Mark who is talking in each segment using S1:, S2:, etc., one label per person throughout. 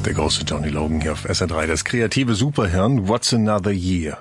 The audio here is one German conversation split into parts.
S1: Der große Johnny Logan hier auf SR3, das kreative Superhirn. What's Another Year?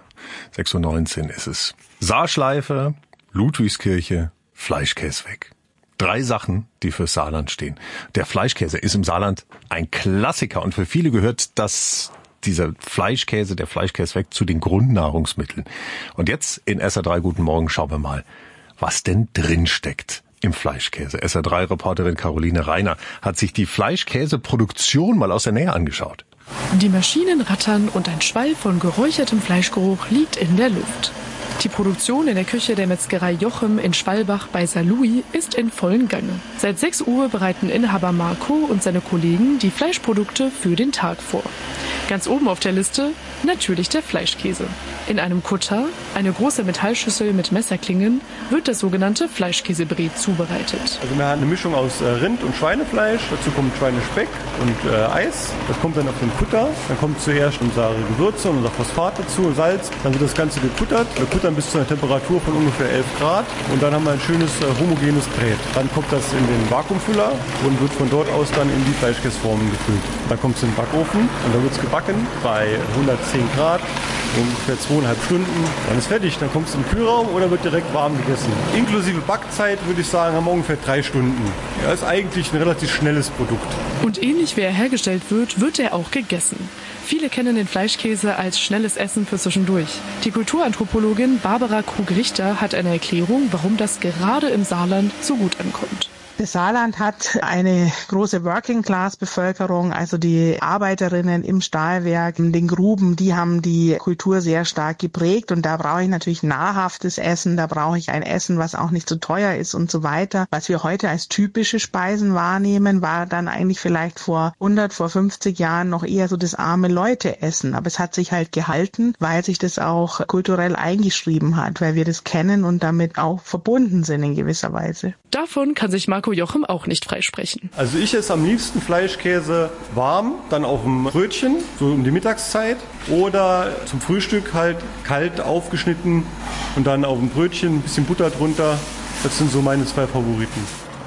S1: 6:19 Uhr ist es. Saarschleife, Ludwigskirche, Fleischkäse weg. 3 Sachen, die fürs Saarland stehen. Der Fleischkäse ist im Saarland ein Klassiker und für viele gehört dieser Fleischkäse, der Fleischkäse weg, zu den Grundnahrungsmitteln. Und jetzt in SR3 Guten Morgen schauen wir mal, was denn drin steckt im Fleischkäse. SR3-Reporterin Caroline Reiner hat sich die Fleischkäseproduktion mal aus der Nähe angeschaut.
S2: Die Maschinen rattern und ein Schwall von geräuchertem Fleischgeruch liegt in der Luft. Die Produktion in der Küche der Metzgerei Jochem in Schwalbach bei Saarlouis ist in vollen Gange. Seit 6 Uhr bereiten Inhaber Marco und seine Kollegen die Fleischprodukte für den Tag vor. Ganz oben auf der Liste natürlich der Fleischkäse. In einem Kutter, eine große Metallschüssel mit Messerklingen, wird das sogenannte Fleischkäsebret zubereitet.
S3: Also wir haben eine Mischung aus Rind- und Schweinefleisch, dazu kommt Schweinespeck und Eis. Das kommt dann auf den Kutter, dann kommt zuerst unsere Gewürze und unser Phosphat dazu, Salz. Dann wird das Ganze gekuttert. Wir kuttern bis zu einer Temperatur von ungefähr 11 Grad und dann haben wir ein schönes homogenes Brät. Dann kommt das in den Vakuumfüller und wird von dort aus dann in die Fleischkäseformen gefüllt. Dann kommt es in den Backofen und dann wird es gebacken bei 110 Grad, ungefähr 2,5 Stunden. Dann ist fertig, dann kommt es in den Kühlraum oder wird direkt warm gegessen. Inklusive Backzeit würde ich sagen, haben wir ungefähr 3 Stunden. Ja, ist eigentlich ein relativ schnelles Produkt.
S2: Und ähnlich wie er hergestellt wird, wird er auch gegessen. Viele kennen den Fleischkäse als schnelles Essen für zwischendurch. Die Kulturanthropologin Barbara Krug-Richter hat eine Erklärung, warum das gerade im Saarland so gut ankommt.
S4: Das Saarland hat eine große Working-Class-Bevölkerung, also die Arbeiterinnen im Stahlwerk, in den Gruben, die haben die Kultur sehr stark geprägt und da brauche ich natürlich nahrhaftes Essen, da brauche ich ein Essen, was auch nicht so teuer ist und so weiter. Was wir heute als typische Speisen wahrnehmen, war dann eigentlich vielleicht vor 100, vor 50 Jahren noch eher so das arme Leute-Essen, aber es hat sich halt gehalten, weil sich das auch kulturell eingeschrieben hat, weil wir das kennen und damit auch verbunden sind in gewisser Weise.
S2: Davon kann sich Marco Jochem auch nicht freisprechen.
S3: Also ich esse am liebsten Fleischkäse warm, dann auf dem Brötchen, so um die Mittagszeit. Oder zum Frühstück halt kalt aufgeschnitten und dann auf dem Brötchen ein bisschen Butter drunter. Das sind so meine 2 Favoriten.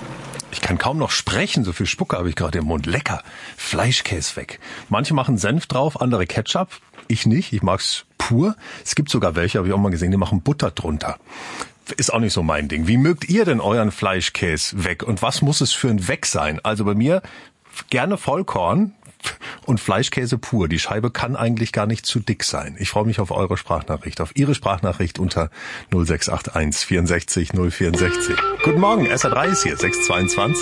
S1: Ich kann kaum noch sprechen, so viel Spucke habe ich gerade im Mund. Lecker, Fleischkäse weg. Manche machen Senf drauf, andere Ketchup. Ich nicht, ich mag's pur. Es gibt sogar welche, habe ich auch mal gesehen, die machen Butter drunter. Ist auch nicht so mein Ding. Wie mögt ihr denn euren Fleischkäse weg? Und was muss es für ein Weg sein? Also bei mir gerne Vollkorn und Fleischkäse pur. Die Scheibe kann eigentlich gar nicht zu dick sein. Ich freue mich auf eure Sprachnachricht, auf Ihre Sprachnachricht unter 0681 64 064. Guten Morgen, SR3 ist hier, 6:22.